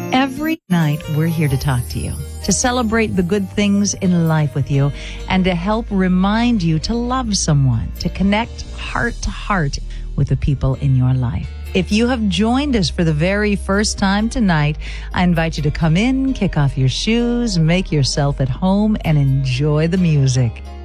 Every night, we're here to talk to you, to celebrate the good things in life with you, and to help remind you to love someone, to connect heart to heart with the people in your life. If you have joined us for the very first time tonight, I invite you to come in, kick off your shoes, make yourself at home, and enjoy the music.